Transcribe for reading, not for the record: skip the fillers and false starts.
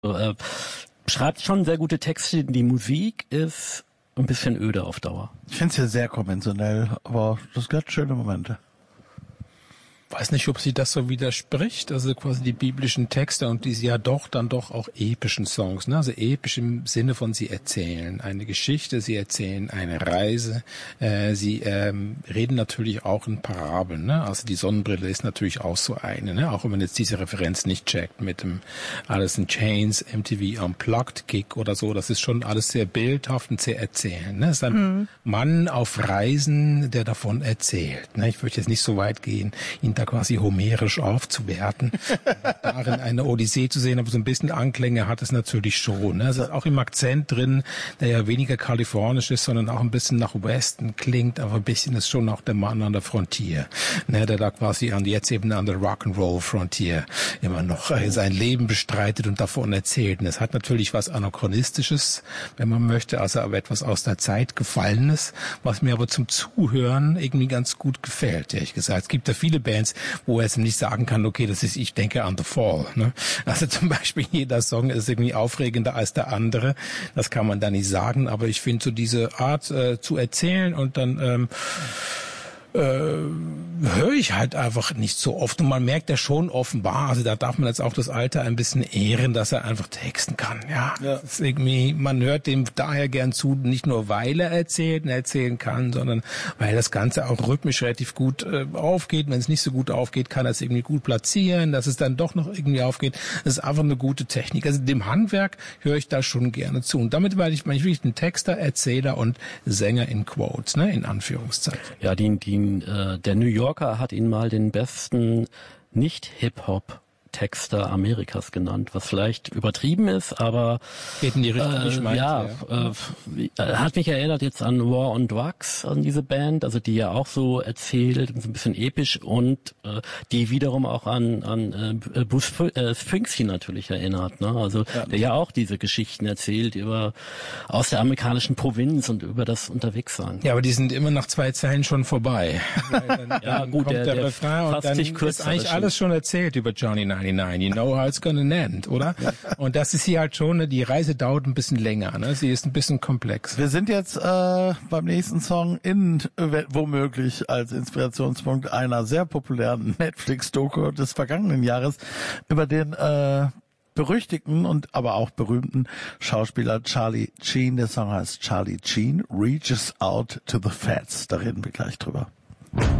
Schreibt schon sehr gute Texte. Die Musik ist ein bisschen öde auf Dauer. Ich finde es ja sehr konventionell, aber das hat schöne Momente. Weiß nicht, ob sie das so widerspricht, also quasi die biblischen Texte und diese ja dann doch auch epischen Songs, ne? Also episch im Sinne von sie erzählen eine Geschichte, sie erzählen eine Reise, sie reden natürlich auch in Parabeln, ne? Also die Sonnenbrille ist natürlich auch so eine, ne? Auch wenn man jetzt diese Referenz nicht checkt mit dem Alice in Chains, MTV Unplugged Gig oder so, das ist schon alles sehr bildhaft und sehr erzählend, ne? Es ist ein Mann auf Reisen, der davon erzählt, ne? Ich würde jetzt nicht so weit gehen, ihn da quasi homerisch aufzuwerten, darin eine Odyssee zu sehen, aber so ein bisschen Anklänge hat es natürlich schon. Ne? Es ist auch im Akzent drin, der ja weniger kalifornisch ist, sondern auch ein bisschen nach Westen klingt, aber ein bisschen ist schon auch der Mann an der Frontier, ne? Der da quasi jetzt eben an der Rock'n'Roll Frontier immer noch sein Leben bestreitet und davon erzählt. Und es hat natürlich was Anachronistisches, wenn man möchte, also aber etwas aus der Zeit Gefallenes, was mir aber zum Zuhören irgendwie ganz gut gefällt, ehrlich gesagt. Es gibt ja viele Bands, wo er jetzt nicht sagen kann, okay, das ist, ich denke an The Fall. Ne? Also zum Beispiel jeder Song ist irgendwie aufregender als der andere. Das kann man da nicht sagen, aber ich finde so diese Art zu erzählen und dann höre ich halt einfach nicht so oft. Und man merkt ja schon offenbar, also da darf man jetzt auch das Alter ein bisschen ehren, dass er einfach texten kann. Ja. Das ist irgendwie, man hört dem daher gern zu, nicht nur weil er erzählen kann, sondern weil das Ganze auch rhythmisch relativ gut aufgeht. Wenn es nicht so gut aufgeht, kann er es irgendwie gut platzieren, dass es dann doch noch irgendwie aufgeht. Das ist einfach eine gute Technik. Also dem Handwerk höre ich da schon gerne zu. Und damit meine ich wirklich ein Texter, Erzähler und Sänger in Quotes, ne, in Anführungszeichen. Ja, der New Yorker hat ihn mal den besten Nicht-Hip-Hop-Texter Amerikas genannt, was vielleicht übertrieben ist, aber geht in die Richtung, ich meine. Hat mich erinnert jetzt an War on Drugs, an diese Band, also die ja auch so erzählt, so ein bisschen episch und die wiederum auch an Bruce Springsteen natürlich erinnert, ne? Also der ja auch diese Geschichten erzählt aus der amerikanischen Provinz und über das Unterwegssein. Ja, aber die sind immer nach 2 Zeilen schon vorbei. Dann gut, kommt der Refrain und dann ist eigentlich alles schon erzählt über Johnny 99. You know how it's gonna end, oder? Ja. Und das ist hier halt schon, die Reise dauert ein bisschen länger, ne? Sie ist ein bisschen komplex. Wir sind jetzt beim nächsten Song womöglich als Inspirationspunkt einer sehr populären Netflix-Doku des vergangenen Jahres über den berüchtigten und aber auch berühmten Schauspieler Charlie Sheen. Der Song heißt Charlie Sheen, Reaches Out to the Fats. Da reden wir gleich drüber.